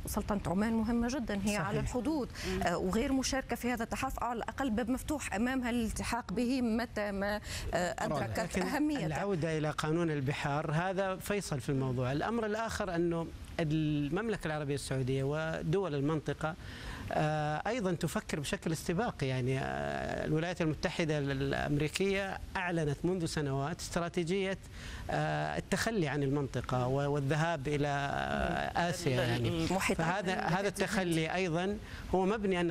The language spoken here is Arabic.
سلطنة عمان مهمة جدا، هي صحيح. على الحدود وغير مشاركة في هذا التحالف، على الأقل باب مفتوح أمامها للالتحاق به متى ما أدركت أهميته. العودة إلى قانون البحار هذا فيصل في الموضوع. الأمر الآخر أنه المملكة العربية السعودية ودول المنطقة أيضا تفكر بشكل استباقي. يعني الولايات المتحدة الأمريكية أعلنت منذ سنوات استراتيجية التخلي عن المنطقة والذهاب إلى آسيا، يعني فهذا التخلي أيضا هو مبني أن